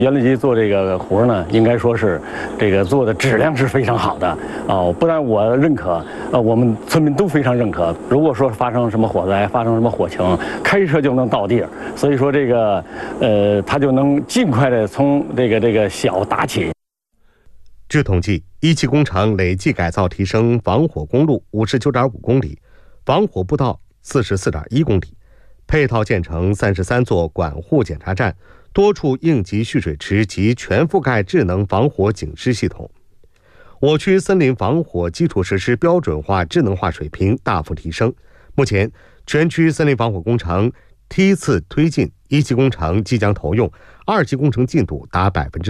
园林局做这个活呢，应该说是这个做的质量是非常好的哦。不但我认可，我们村民都非常认可。如果说发生什么火灾、发生什么火情，开车就能到地儿。所以说这个他就能尽快的从这个小打起。 据统计，17工程累计改造提升防火公路59.5公里，防火步道44.1公里，配套建成33座管护检查站。多处应急蓄水池及全覆盖智能防火警示系统，我区森林防火基础设施标准化智能化水平大幅提升。目前，全区森林防火工程梯次推进，1级工程即将投用，2级工程进度达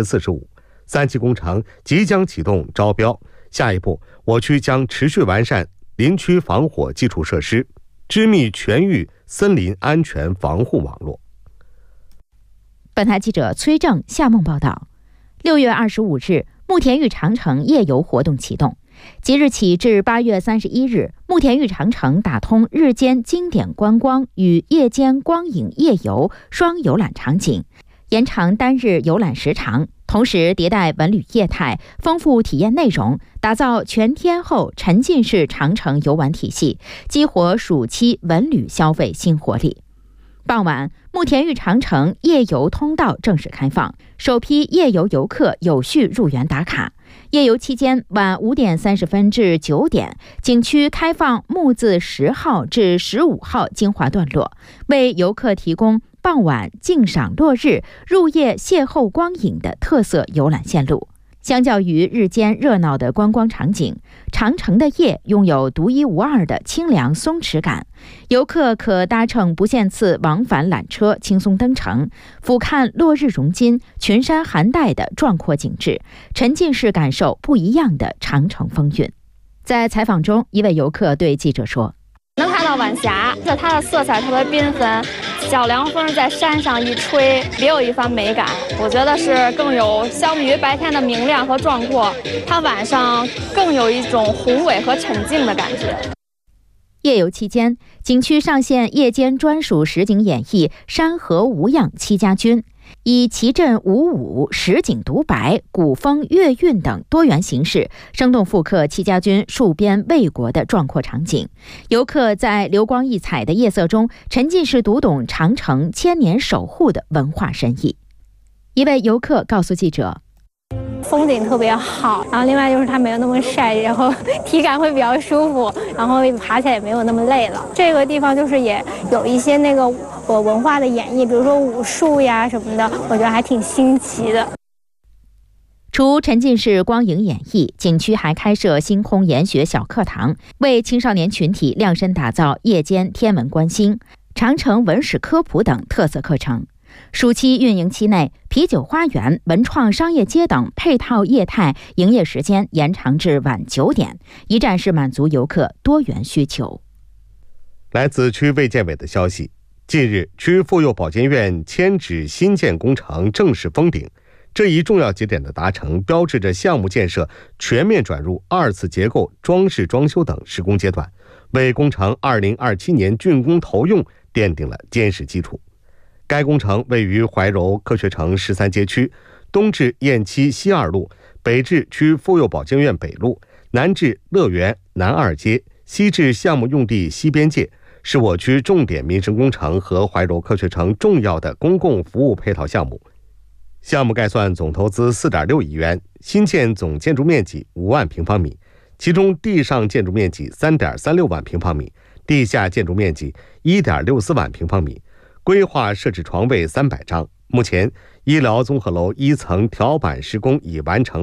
45%，3级工程即将启动招标。下一步，我区将持续完善林区防火基础设施，织密全域森林安全防护网络。 本台记者崔正、夏梦报道：6月25日，慕田峪长城夜游活动启动。即日起至8月31日，慕田峪长城打通日间经典观光与夜间光影夜游双游览场景，延长单日游览时长，同时迭代文旅业态，丰富体验内容，打造全天候沉浸式长城游玩体系，激活暑期文旅消费新活力。傍晚，慕田峪长城夜游通道正式开放，首批夜游游客有序入园打卡。夜游期间，晚5点30分至9点，景区开放木字10号至15号精华段落，为游客提供傍晚静赏落日、入夜邂逅光影的特色游览线路。相较于日间热闹的观光场景，长城的夜拥有独一无二的清凉松弛感。游客可搭乘不限次往返缆车轻松登城，俯瞰落日融金、群山含黛的壮阔景致，沉浸式感受不一样的长城风韵。在采访中，一位游客对记者说：“ 能看到晚霞，它的色彩特别缤纷，小凉风在山上一吹，别有一番美感。我觉得是更有相比于白天的明亮和壮阔，它晚上更有一种宏伟和沉静的感觉。” 夜游期间，景区上线夜间专属实景演绎《山河无恙戚家军》，以奇阵舞舞、实景独白、古风乐韵等多元形式，生动复刻戚家军戍边卫国的壮阔场景。游客在流光溢彩的夜色中，沉浸式读懂长城千年守护的文化深意。一位游客告诉记者：“ 风景特别好，然后另外就是它没有那么晒，然后体感会比较舒服，然后爬起来也没有那么累了。这个地方就是也有一些那个文化的演绎，比如说武术呀什么的，我觉得还挺新奇的。” 除沉浸式光影演绎，景区还开设星空研学小课堂，为青少年群体量身打造夜间天文观星、长城文史科普等特色课程。暑期运营期内，啤酒花园、文创商业街等配套业态营业时间延长至晚9点，一站式满足游客多元需求。 来自区卫健委的消息，近日区妇幼保健院迁址新建工程正式封顶，这一重要节点的达成，标志着项目建设全面转入2次结构、装饰装修等施工阶段，为工程2027年竣工投用奠定了坚实基础。该工程位于怀柔科学城13街区，东至雁栖西2路，北至区妇幼保健院北路，南至乐园南2街，西至项目用地西边界，是我区重点民生工程和怀柔科学城重要的公共服务配套项目。项目概算总投资4.6亿元，新建总建筑面积5万平方米，其中地上建筑面积3.36万平方米，地下建筑面积1.64万平方米。规划设置床位300张。目前，医疗综合楼1层条板施工已完成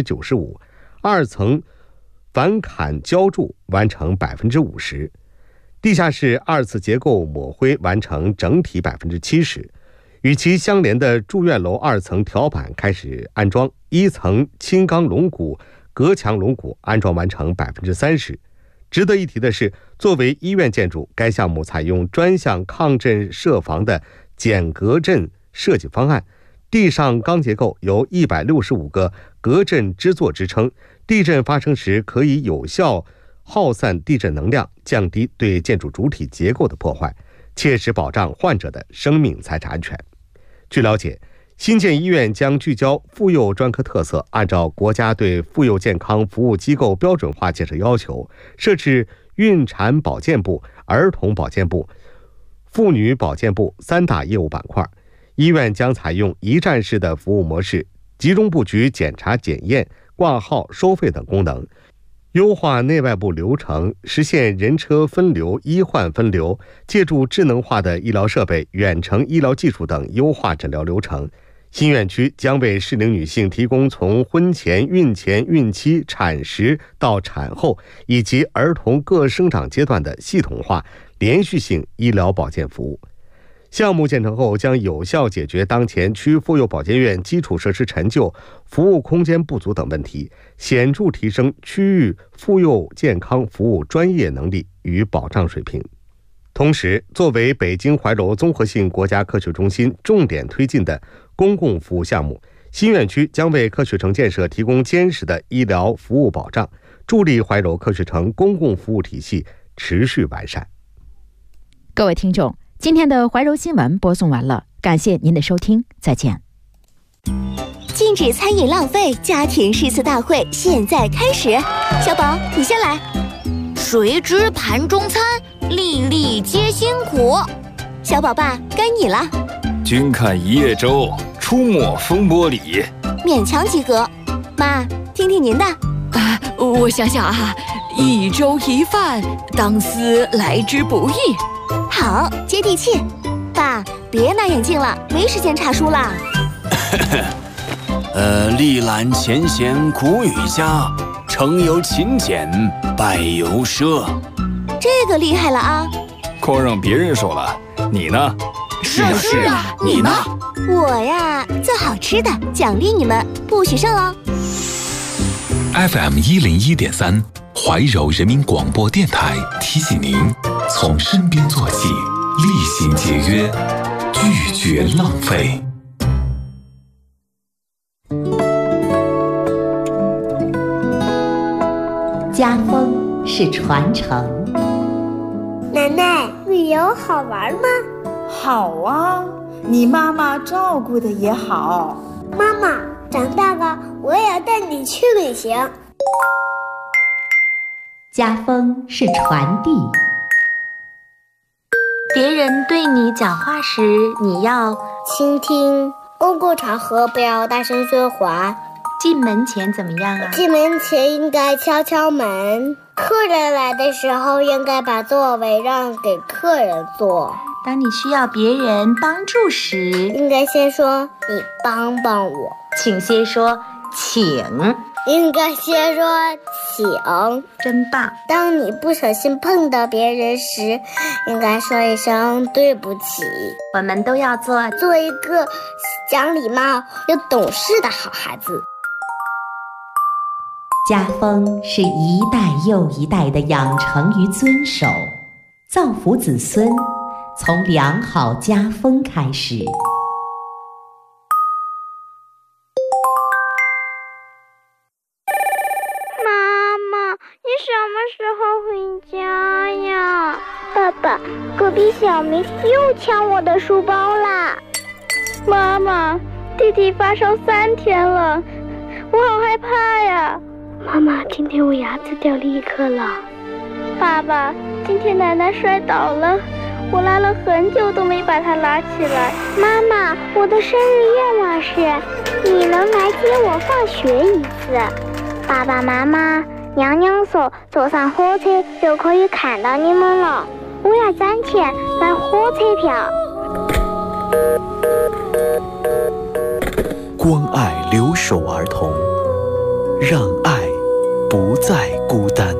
95%，2层反砍浇筑完成50%，地下室2次结构抹灰完成整体70%。与其相连的住院楼2层条板开始安装，1层轻钢龙骨、隔墙龙骨安装完成30%。值得一提的是，作为医院建筑，该项目采用专项抗震设防的减隔震设计方案，地上钢结构由165个隔震支座支撑，地震发生时可以有效耗散地震能量，降低对建筑主体结构的破坏，切实保障患者的生命财产安全。据了解， 新建医院将聚焦妇幼专科特色，按照国家对妇幼健康服务机构标准化建设要求，设置孕产保健部、儿童保健部、妇女保健部3大业务板块。医院将采用一站式的服务模式，集中布局检查检验、挂号、收费等功能，优化内外部流程，实现人车分流、医患分流，借助智能化的医疗设备、远程医疗技术等优化诊疗流程。新院区将为适龄女性提供从婚前、孕前、孕期、产时到产后以及儿童各生长阶段的系统化、连续性医疗保健服务。项目建成后，将有效解决当前区妇幼保健院基础设施陈旧、服务空间不足等问题，显著提升区域妇幼健康服务专业能力与保障水平。同时，作为北京怀柔综合性国家科学中心重点推进的公共服务项目，新院区将为科学城建设提供坚实的医疗服务保障，助力怀柔科学城公共服务体系持续完善。 各位听众，今天的怀柔新闻播送完了，感谢您的收听，再见。 禁止餐饮浪费家庭诗词大会现在开始，小宝你先来。 谁知盘中餐，粒粒皆辛苦。 小宝爸该你了。 君看一叶舟，出没风波里。 勉强及格。妈，听听您的。 我想想啊，一粥一饭，当思来之不易。 好，接地气。爸，别拿眼镜了，没时间查书了。 历览前贤古语家，成由勤俭，败由奢。 这个厉害了啊！ 光让别人说了，你呢？ 是啊，你呢？ 我呀，做好吃的，奖励你们，不许剩哦。 FM 101.3，怀柔人民广播电台提醒您：从身边做起，厉行节约，拒绝浪费。 家风是传承。 奶奶，旅游好玩吗？ 好啊，你妈妈照顾的也好。 妈妈，长大了我也要带你去旅行。 家风是传递。 别人对你讲话时，你要倾听。公共场合不要大声说话。 进门前怎么样啊？ 进门前应该敲敲门。客人来的时候，应该把座位让给客人坐。 当你需要别人帮助时， 应该先说你帮帮我。 请先说请。 应该先说请。 真棒。 当你不小心碰到别人时，应该说一声对不起。 我们都要做一个讲礼貌又懂事的好孩子。 家风是一代又一代的养成与遵守，造福子孙，从良好家风开始。 妈妈，你什么时候回家呀？爸爸，隔壁小明又抢我的书包啦！ 妈妈，弟弟发烧3天了，我好害怕呀！ 妈妈，今天我牙齿掉了1颗了。 爸爸，今天奶奶摔倒了，我拉了很久都没把她拉起来。 妈妈，我的生日愿望是你能来接我放学一次。爸爸妈妈，娘娘说坐上火车就可以看到你们了，我要攒钱买火车票。 关爱留守儿童，让爱不再孤单。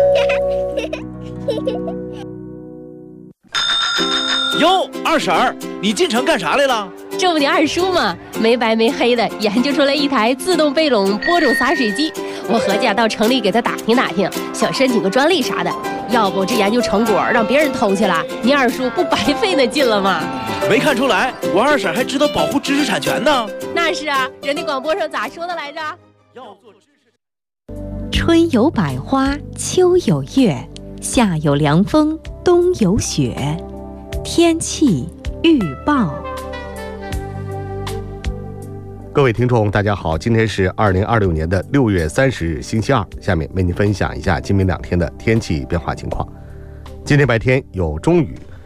哟，二婶儿，你进城干啥来了？ 这不你二叔吗？没白没黑的研究出来一台自动背垄播种洒水机，我合计到城里给他打听打听，想申请个专利啥的。要不这研究成果让别人偷去了，你二叔不白费那劲了吗？ 没看出来，我二婶还知道保护知识产权呢。 那是啊，人家广播上咋说的来着？ 要做知识。 春有百花，秋有月，夏有凉风，冬有雪。天气预报。 各位听众，大家好，今天是2026年的6月30日，星期二。下面为您分享一下今明2天的天气变化情况。今天白天有中雨，